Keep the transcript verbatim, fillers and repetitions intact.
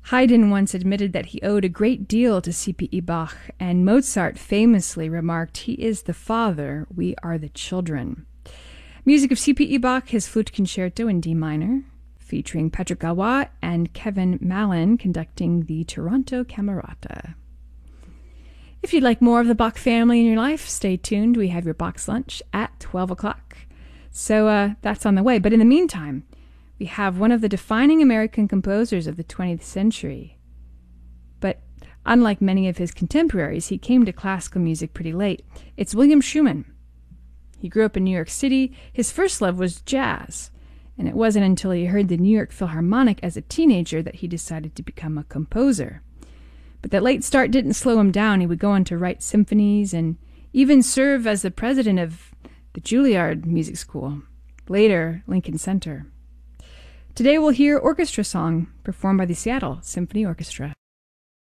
Haydn once admitted that he owed a great deal to C P E Bach, and Mozart famously remarked, "He is the father, we are the children." Music of C P E Bach, his Flute Concerto in D minor, featuring Patrick Galois and Kevin Mallon conducting the Toronto Camerata. If you'd like more of the Bach family in your life, stay tuned. We have your Bach's Lunch at twelve o'clock. So uh, that's on the way. But in the meantime, we have one of the defining American composers of the twentieth century. But unlike many of his contemporaries, he came to classical music pretty late. It's William Schumann. He grew up in New York City. His first love was jazz, and it wasn't until he heard the New York Philharmonic as a teenager that he decided to become a composer. But that late start didn't slow him down. He would go on to write symphonies and even serve as the president of the Juilliard Music School, later Lincoln Center. Today we'll hear Orchestra Song, performed by the Seattle Symphony Orchestra.